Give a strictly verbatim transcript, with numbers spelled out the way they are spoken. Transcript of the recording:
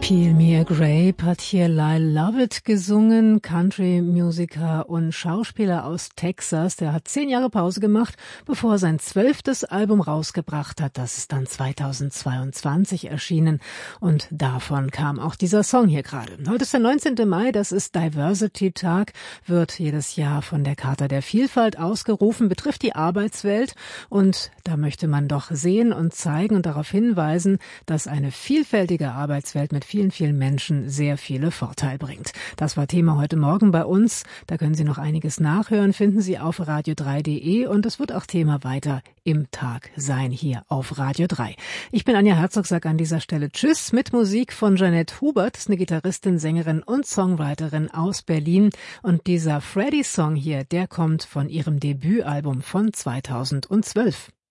Peel Me a Grape hat hier Lyle Lovett gesungen, Country-Musiker und Schauspieler aus Texas. Der hat zehn Jahre Pause gemacht, bevor er sein zwölftes Album rausgebracht hat. Das ist dann zweitausendzweiundzwanzig erschienen und davon kam auch dieser Song hier gerade. Heute ist der neunzehnte Mai, das ist Diversity-Tag, wird jedes Jahr von der Charta der Vielfalt ausgerufen, betrifft die Arbeitswelt und da möchte man doch sehen und zeigen und darauf hinweisen, dass eine vielfältige Arbeitswelt mit vielen, vielen Menschen sehr viele Vorteile bringt. Das war Thema heute Morgen bei uns. Da können Sie noch einiges nachhören, finden Sie auf radio drei punkt de und es wird auch Thema weiter im Tag sein hier auf Radio drei. Ich bin Anja Herzog, sage an dieser Stelle Tschüss mit Musik von Jeanette Hubert, das ist eine Gitarristin, Sängerin und Songwriterin aus Berlin und dieser Freddy-Song hier, der kommt von ihrem Debütalbum von zweitausendzwölf.